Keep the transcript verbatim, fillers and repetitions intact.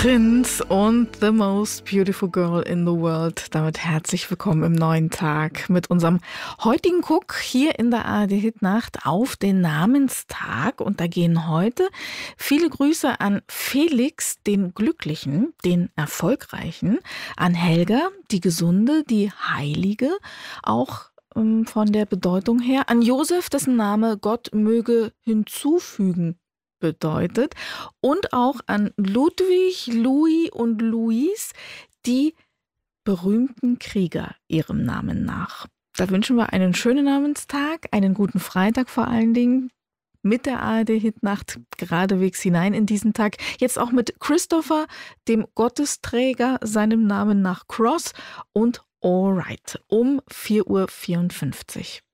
Prince und The Most Beautiful Girl in the World. Damit herzlich willkommen im neuen Tag mit unserem heutigen Guck hier in der A R D-Hitnacht auf den Namenstag. Und da gehen heute viele Grüße an Felix, den Glücklichen, den Erfolgreichen, an Helga, die Gesunde, die Heilige, auch ähm, von der Bedeutung her, an Josef, dessen Name Gott möge hinzufügen bedeutet, und auch an Ludwig, Louis und Louise, die berühmten Krieger ihrem Namen nach. Da wünschen wir einen schönen Namenstag, einen guten Freitag vor allen Dingen, mit der A R D-Hitnacht geradewegs hinein in diesen Tag. Jetzt auch mit Christopher, dem Gottesträger, seinem Namen nach Cross, und Alright um vier Uhr vierundfünfzig.